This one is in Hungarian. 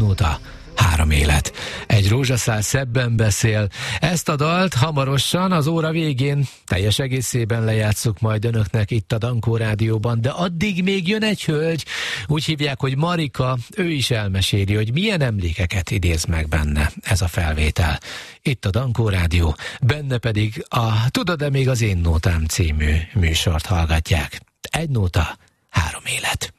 nóta, 3 élet. Egy rózsaszál szebben beszél. Ezt a dalt hamarosan az óra végén teljes egészében lejátsszuk majd önöknek itt a Dankó Rádióban, de addig még jön egy hölgy, úgy hívják, hogy Marika, ő is elmeséli, hogy milyen emlékeket idéz meg benne ez a felvétel. Itt a Dankó Rádió, benne pedig a Tudod-e még az én nótám című műsort hallgatják. 1 nóta, 3 élet.